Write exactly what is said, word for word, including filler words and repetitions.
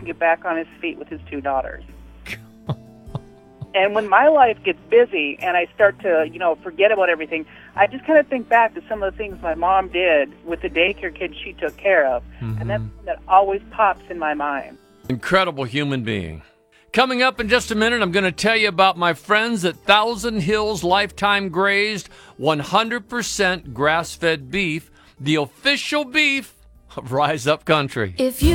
can get back on his feet with his two daughters. And when my life gets busy and I start to, you know, forget about everything, I just kind of think back to some of the things my mom did with the daycare kids she took care of. Mm-hmm. And that's that always pops in my mind. Incredible human being. Coming up in just a minute, I'm going to tell you about my friends at Thousand Hills Lifetime Grazed, one hundred percent grass-fed beef, the official beef of Rise Up Country. If you